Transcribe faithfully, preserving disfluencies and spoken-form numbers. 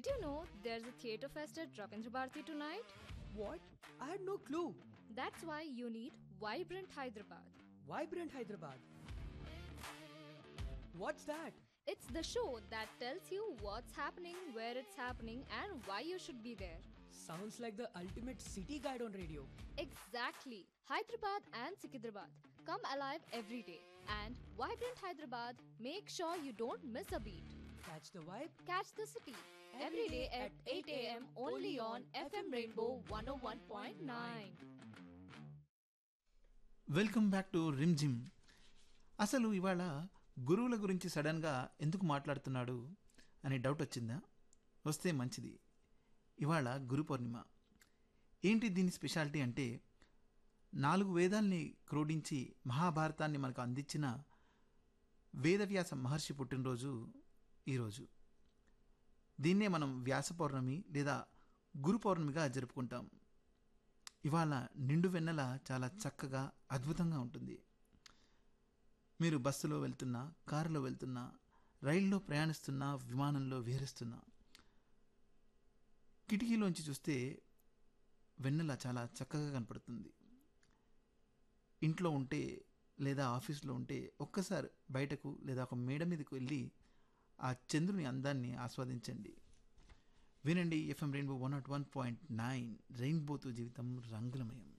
Did you know there's a theatre fest at Ravindra Bharati tonight? What? I had no clue. That's why you need Vibrant Hyderabad. Vibrant Hyderabad. What's that? It's the show that tells you what's happening, where it's happening, and why you should be there. Sounds like the ultimate city guide on radio. Exactly. Hyderabad and Sikidrabad come alive every day. And Vibrant Hyderabad, make sure you don't miss a beat. Catch the vibe. Catch the city. Every day at eight a.m. only on F M Rainbow one oh one point nine. Welcome back to rim gym. అసలు ఇవాళ గురువుల గురించి సడన్గా ఎందుకు మాట్లాడుతున్నాడు అనే doubt వచ్చిందా? వస్తే మంచిది. ఇవాళ గురు పౌర్ణిమ. ఏంటి దీని స్పెషాలిటీ అంటే, నాలుగు వేదాల్ని క్రోడించి మహాభారతాన్ని మనకు అందించిన వేదవ్యాస మహర్షి పుట్టినరోజు ఈరోజు. దీన్నే మనం వ్యాస పౌర్ణమి లేదా గురు పౌర్ణమిగా జరుపుకుంటాం. ఇవాళ నిండు వెన్నెల చాలా చక్కగా అద్భుతంగా ఉంటుంది. మీరు బస్సులో వెళ్తున్నా, కారులో వెళ్తున్నా, రైల్లో ప్రయాణిస్తున్నా, విమానంలో విహరిస్తున్నా, కిటికీలోంచి చూస్తే వెన్నెల చాలా చక్కగా కనపడుతుంది. ఇంట్లో ఉంటే లేదా ఆఫీస్లో ఉంటే ఒక్కసారి బయటకు లేదా ఒక మేడ మీదకు వెళ్ళి ఆ చంద్రుని అందాన్ని ఆస్వాదించండి. వినండి FM rainbow one not one point nine. రెయిన్బోతో జీవితం రంగులమయం.